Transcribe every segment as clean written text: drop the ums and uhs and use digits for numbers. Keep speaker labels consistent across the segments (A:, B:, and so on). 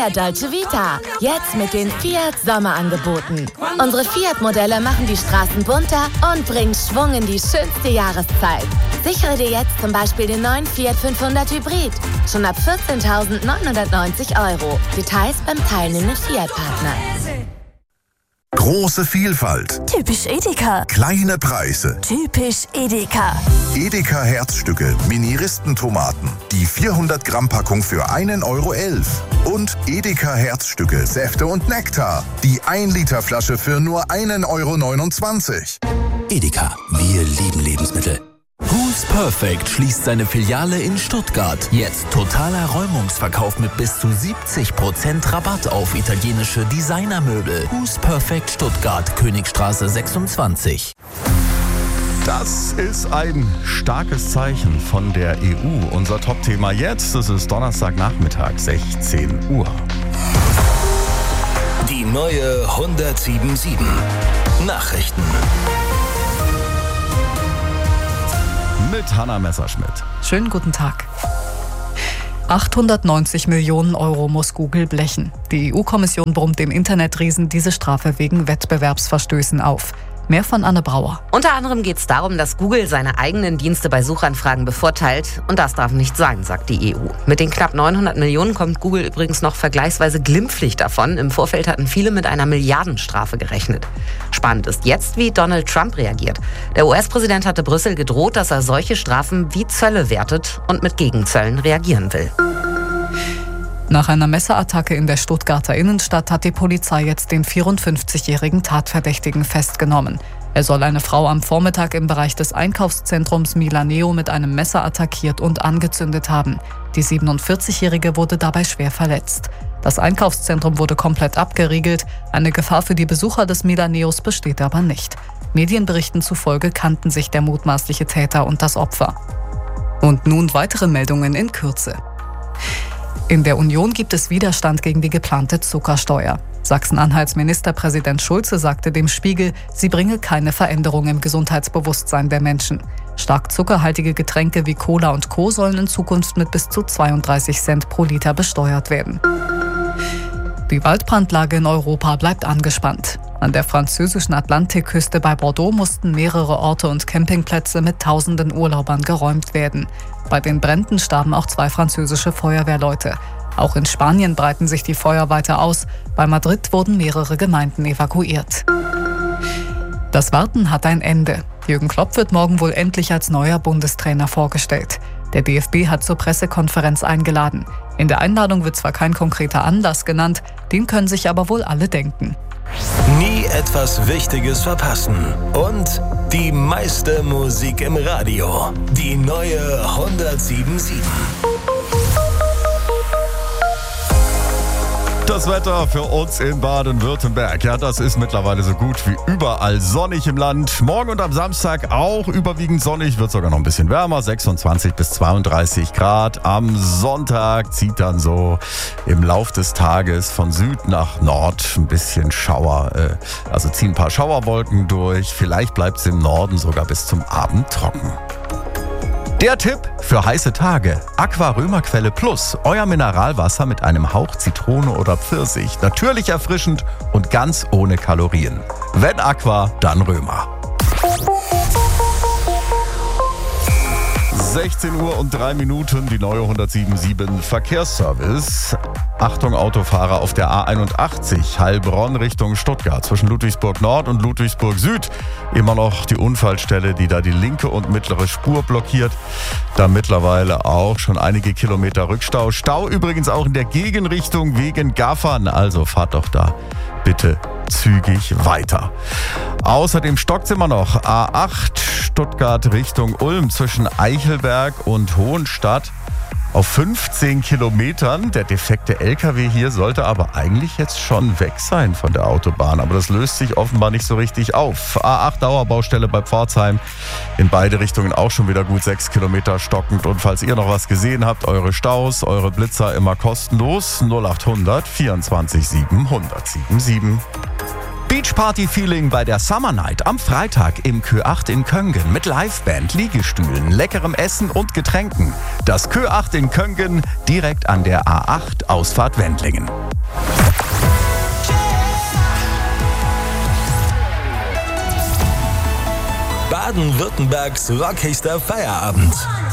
A: Fiat Dolce Vita. Jetzt mit den Fiat Sommerangeboten. Unsere Fiat-Modelle machen die Straßen bunter und bringen Schwung in die schönste Jahreszeit. Sichere dir jetzt zum Beispiel den neuen Fiat 500 Hybrid. Schon ab 14.990 €. Details beim teilnehmenden Fiat-Partner.
B: Große Vielfalt.
C: Typisch Edeka.
B: Kleine Preise.
C: Typisch Edeka.
B: Edeka Herzstücke, Mini-Ristentomaten. Die 400 Gramm Packung für 1,11 €. Und Edeka Herzstücke, Säfte und Nektar. Die 1 Liter Flasche für nur 1,29 €.
D: Edeka, wir lieben Lebensmittel. Who's Perfect schließt seine Filiale in Stuttgart. Jetzt totaler Räumungsverkauf mit bis zu 70% Rabatt auf italienische Designermöbel. Who's Perfect Stuttgart, Königstraße 26.
E: Das ist ein starkes Zeichen von der EU. Unser Top-Thema jetzt, es ist Donnerstagnachmittag, 16 Uhr.
D: Die neue 107.7 Nachrichten.
E: Mit Hanna Messerschmidt.
F: Schönen guten Tag. 890 Millionen € muss Google blechen. Die EU-Kommission brummt dem Internetriesen diese Strafe wegen Wettbewerbsverstößen auf. Mehr von Anne Brauer.
G: Unter anderem geht es darum, dass Google seine eigenen Dienste bei Suchanfragen bevorteilt. Und das darf nicht sein, sagt die EU. Mit den knapp 900 Millionen kommt Google übrigens noch vergleichsweise glimpflich davon. Im Vorfeld hatten viele mit einer Milliardenstrafe gerechnet. Spannend ist jetzt, wie Donald Trump reagiert. Der US-Präsident hatte Brüssel gedroht, dass er solche Strafen wie Zölle wertet und mit Gegenzöllen reagieren will.
F: Nach einer Messerattacke in der Stuttgarter Innenstadt hat die Polizei jetzt den 54-jährigen Tatverdächtigen festgenommen. Er soll eine Frau am Vormittag im Bereich des Einkaufszentrums Milaneo mit einem Messer attackiert und angezündet haben. Die 47-jährige wurde dabei schwer verletzt. Das Einkaufszentrum wurde komplett abgeriegelt. Eine Gefahr für die Besucher des Milaneos besteht aber nicht. Medienberichten zufolge kannten sich der mutmaßliche Täter und das Opfer. Und nun weitere Meldungen in Kürze. In der Union gibt es Widerstand gegen die geplante Zuckersteuer. Sachsen-Anhalts Ministerpräsident Schulze sagte dem Spiegel, sie bringe keine Veränderung im Gesundheitsbewusstsein der Menschen. Stark zuckerhaltige Getränke wie Cola und Co. sollen in Zukunft mit bis zu 32 Cent pro Liter besteuert werden. Die Waldbrandlage in Europa bleibt angespannt. An der französischen Atlantikküste bei Bordeaux mussten mehrere Orte und Campingplätze mit tausenden Urlaubern geräumt werden. Bei den Bränden starben auch 2 französische Feuerwehrleute. Auch in Spanien breiten sich die Feuer weiter aus. Bei Madrid wurden mehrere Gemeinden evakuiert. Das Warten hat ein Ende. Jürgen Klopp wird morgen wohl endlich als neuer Bundestrainer vorgestellt. Der DFB hat zur Pressekonferenz eingeladen. In der Einladung wird zwar kein konkreter Anlass genannt, den können sich aber wohl alle denken.
D: Nie etwas Wichtiges verpassen. Und die meiste Musik im Radio. Die neue 107.7.
E: Das Wetter für uns in Baden-Württemberg. Ja, das ist mittlerweile so gut wie überall sonnig im Land. Morgen und am Samstag auch überwiegend sonnig, wird sogar noch ein bisschen wärmer, 26 bis 32 Grad. Am Sonntag zieht dann so im Lauf des Tages von Süd nach Nord ein bisschen Schauer, also ziehen ein paar Schauerwolken durch. Vielleicht bleibt es im Norden sogar bis zum Abend trocken. Der Tipp für heiße Tage. Aqua Römerquelle Plus. Euer Mineralwasser mit einem Hauch Zitrone oder Pfirsich. Natürlich erfrischend und ganz ohne Kalorien. Wenn Aqua, dann Römer. 16 Uhr und 3 Minuten, die neue 107.7 Verkehrsservice. Achtung Autofahrer auf der A81, Heilbronn Richtung Stuttgart, zwischen Ludwigsburg Nord und Ludwigsburg Süd. Immer noch die Unfallstelle, die da die linke und mittlere Spur blockiert. Da mittlerweile auch schon einige Kilometer Rückstau. Stau übrigens auch in der Gegenrichtung wegen Gaffern, also fahrt doch da bitte zügig weiter. Außerdem stockt's immer noch. A8 Stuttgart Richtung Ulm zwischen Eichelberg und Hohenstadt auf 15 Kilometern. Der defekte LKW hier sollte aber eigentlich jetzt schon weg sein von der Autobahn. Aber das löst sich offenbar nicht so richtig auf. A8 Dauerbaustelle bei Pforzheim. In beide Richtungen auch schon wieder gut 6 Kilometer stockend. Und falls ihr noch was gesehen habt, eure Staus, eure Blitzer immer kostenlos. 0800 24 7 1077. Beachparty-Feeling bei der Summer Night am Freitag im Kö8 in Köngen mit Liveband, Liegestühlen, leckerem Essen und Getränken. Das Kö8 in Köngen direkt an der A8 Ausfahrt Wendlingen.
H: Baden-Württembergs rockigster Feierabend.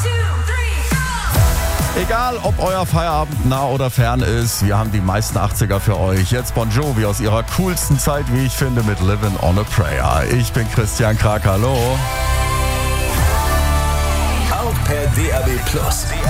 E: Egal, ob euer Feierabend nah oder fern ist, wir haben die meisten 80er für euch. Jetzt Bon Jovi aus ihrer coolsten Zeit, wie ich finde, mit Livin' on a Prayer. Ich bin Christian Krag, hallo.
H: Auch per DAB+.